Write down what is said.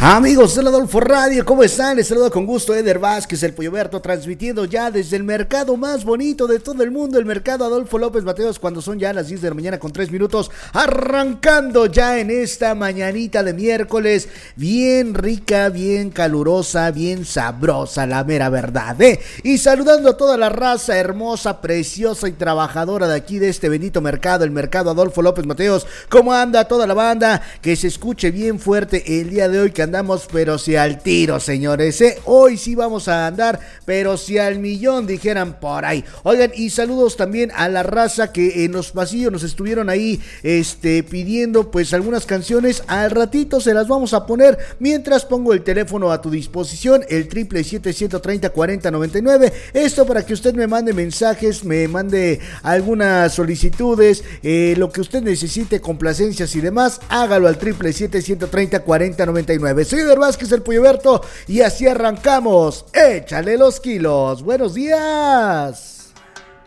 Amigos del Adolfo Radio, ¿cómo están? Les saludo con gusto Eder Vázquez, el Pollo Berto, transmitiendo ya desde el mercado más bonito de todo el mundo, el mercado Adolfo López Mateos, cuando son ya las 10 de la mañana con 3 minutos, arrancando ya en esta mañanita de miércoles, bien rica, bien calurosa, bien sabrosa, la mera verdad, Y saludando a toda la raza hermosa, preciosa y trabajadora de aquí, de este bendito mercado, el mercado Adolfo López Mateos. ¿Cómo anda toda la banda? Que se escuche bien fuerte el día de hoy, que andamos pero si al tiro, señores, Hoy sí vamos a andar pero si al millón, dijeran por ahí. Oigan, y saludos también a la raza que en los pasillos nos estuvieron ahí pidiendo pues algunas canciones. Al ratito se las vamos a poner mientras pongo el teléfono a tu disposición, el 777-130-4099. Esto para que usted me mande mensajes, me mande algunas solicitudes, lo que usted necesite, complacencias y demás, hágalo al 777-130-4099. Soy Eder Vázquez, el Pollo Berto, y así arrancamos. ¡Échale los kilos! ¡Buenos días!